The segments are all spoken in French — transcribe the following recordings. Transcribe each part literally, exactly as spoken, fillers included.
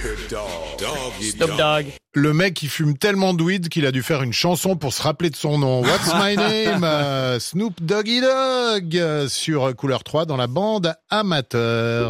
Snoop Dogg. Le mec, il fume tellement de weed qu'il a dû faire une chanson pour se rappeler de son nom. What's my name? euh, Snoop Doggy Dogg euh, sur Couleur trois dans la bande amateur.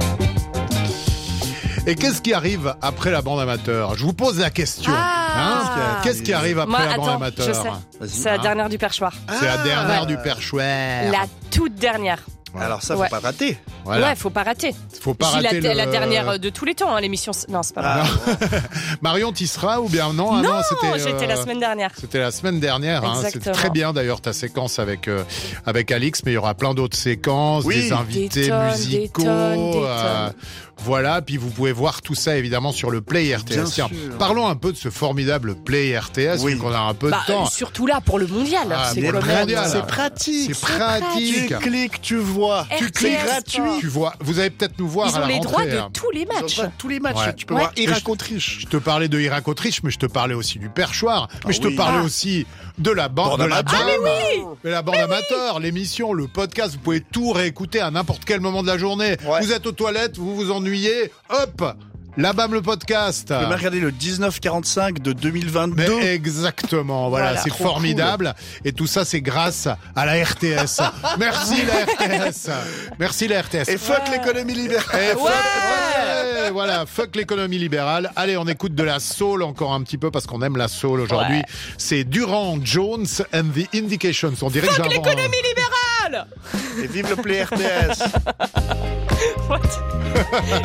Et qu'est-ce qui arrive après la bande amateur? Je vous pose la question. Ah. Hein qu'est-ce qui arrive après Moi, la bande attends, amateur? je sais. C'est la Hein dernière du perchoir. C'est la dernière ouais. du perchoir. La toute dernière. Voilà. Alors ça, faut Ouais. pas rater. Voilà. Ouais, faut pas rater. Faut pas Si rater la, le... la dernière de tous les temps, hein, l'émission. Non, c'est pas vrai. Ah, Marion, t'y seras ou bien non? Ah non, non, c'était, j'étais euh, la semaine dernière. C'était la semaine dernière. Hein. C'était Exactement. très bien d'ailleurs ta séquence avec euh, avec Alix, mais il y aura plein d'autres séquences, Oui. des invités Des tonnes, musicaux. des tonnes, des euh, voilà, puis vous pouvez voir tout ça évidemment sur le Play R T S. Bien Tiens, sûr. parlons un peu de ce formidable Play R T S, Oui. vu qu'on a un peu Bah, de temps. surtout là pour le mondial. Ah, c'est pour quand le même. mondial. c'est pratique. C'est pratique. Tu cliques, tu vois. R T S, Tu cliques gratuit. Tu vois, vous allez peut-être nous voir Ils à ont la les droits rentrée. de hein. tous les matchs. Tous les matchs. Ouais. Tu peux Ouais. voir Et Irak-Autriche. Je te parlais de Irak-Autriche, mais je te parlais aussi du perchoir. Mais Ah je te oui. parlais Ah. aussi de la bande, Bande de la amateur. bande. Ah mais oui Mais la bande amateur, l'émission, le podcast, vous pouvez tout réécouter à n'importe quel moment de la journée. Ouais. Vous êtes aux toilettes, vous vous ennuyez, hop, la B A M le podcast. Tu peux même regarder le dix-neuf quarante-cinq de deux mille vingt-deux. Mais exactement, voilà, Voilà. c'est Trop formidable. Et tout ça, c'est grâce à la R T S. Merci la R T S. Merci la R T S. Et fuck l'économie libérale. Et fuck, ouais, voilà, fuck l'économie libérale. Allez, on écoute de la soul encore un petit peu parce qu'on aime la soul aujourd'hui. Ouais. C'est Durand Jones and the Indications. On dirait que Fuck j'invente- l'économie libérale. Et vive le Play R T S. What